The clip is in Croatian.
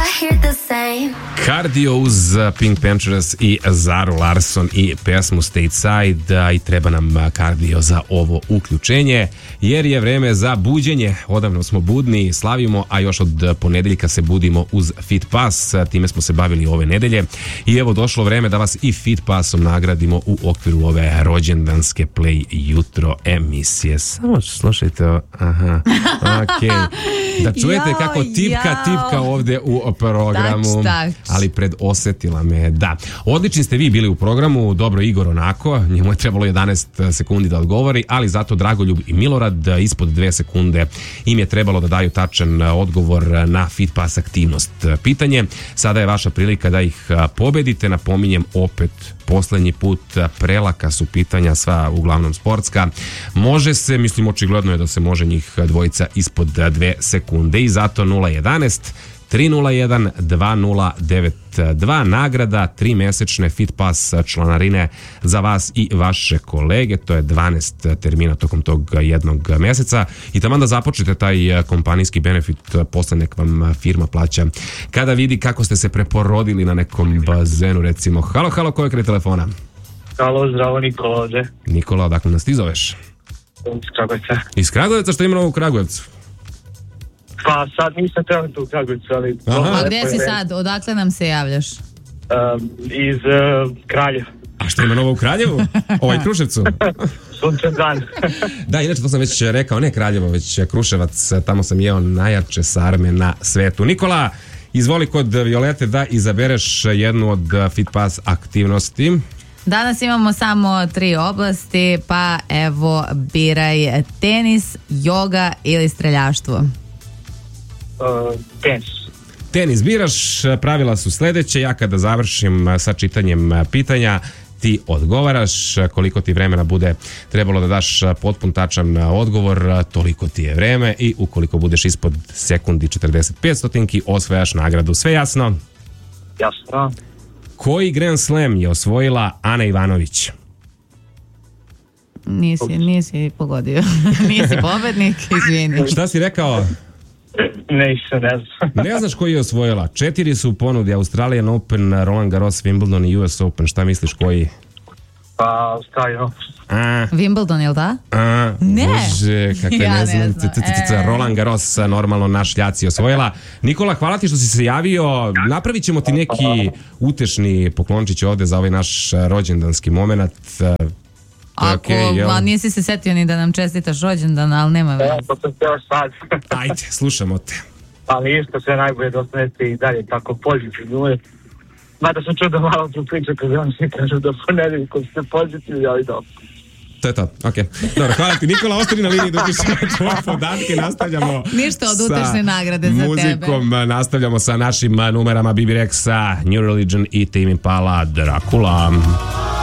Cardio uz Pink Panthers i Zaru Larson i pesmu Stateside, i treba nam kardio za ovo uključenje jer je vreme za buđenje. Odavno smo budni, slavimo, a još od ponedeljka se budimo uz Fit Pass, time smo se bavili ove nedelje i evo došlo vreme da vas i Fit Passom nagradimo u okviru ove rođendanske Play jutro emisije. Samo slušajte, aha, okej. Da čujete kako tipka ovdje u programu, ali predosjetila me, da. Odlični ste vi bili u programu, dobro Igor onako, njemu je trebalo 11 sekundi da odgovori, ali zato Dragoljub i Milorad ispod 2 sekunde im je trebalo da daju tačan odgovor na Fit Pass aktivnost. Pitanje, sada je vaša prilika da ih pobedite, napominjem opet posljednji put, prelaka su pitanja, sva uglavnom sportska. Može se, mislim očigledno je da se može, njih dvojica ispod 2 sekunde i zato 011 301 2092 nagrada 3 mesečne Fit Pass članarine za vas i vaše kolege, to je 12 termina tokom tog jednog meseca i taman da započnete taj kompanijski benefit, posle nek vam firma plaća kada vidi kako ste se preporodili na nekom bazenu, recimo. Halo, ko je kraj telefona? Halo, zdravo, Nikola ovdje. Nikola, odakle nas ti zoveš? Iz Kragujevca. Iz Kragujevca, što ima novo u Kragujevcu? Pa sad nisam trenutno u Kragujevcu, ali... A gdje si sad? Odakle nam se javljaš? Iz Kraljeva. A što ima novo u Kraljevu? Kruševcu? Sunčan dan. Da, inače to sam već rekao, ne Kraljevo, već Kruševac, tamo sam jeo najjače sarme na svetu. Nikola, izvoli kod Violete da izabereš jednu od Fit Pass aktivnosti. Danas imamo samo 3 oblasti, pa evo biraj tenis, joga ili streljaštvo. Tenis. Tenis biraš, pravila su sljedeće, ja kada završim sa čitanjem pitanja ti odgovaraš, koliko ti vremena bude trebalo da daš potpun tačan odgovor, toliko ti je vreme i ukoliko budeš ispod sekundi 45 stotinki osvajaš nagradu. Sve jasno? Jasno. Koji Grand Slam je osvojila Ana Ivanović? Nisi pogodio. Nisi pobednik, izvini. Šta si rekao? Ne znam. Ne znaš koji je osvojila? 4 su u ponudi, Australian Open, Roland Garros, Wimbledon i US Open. Šta misliš koji? Pa Australian Open. Wimbledon, jel da? Ne. Bože, kakve Ja ne znam. Roland Garros, normalno naš ljaci osvojila. Nikola, hvala ti što si se javio. Napravit ćemo ti neki utešni poklončić ovde za ovaj naš rođendanski moment. Ako nisi se setio ni da nam čestitaš rođendan, ali nema veze. To sam teo sad. Ajde, slušamo te. Ali isto sve najbolje da ostanete i dalje tako pozitivni uvijek. Mada sam čuo da malo priča kada vam svi kažu da ponedeljkom ste pozitivni, ali dobro. To je to, okej. Dobro, hvala ti Nikola, ostani na liniji da upišemo tvoje podatke, nastavljamo ništa od utešne nagrade za muzikom, tebe. Nastavljamo sa našim numerama BB Rexa, New Religion i Tame Impala, Dracula.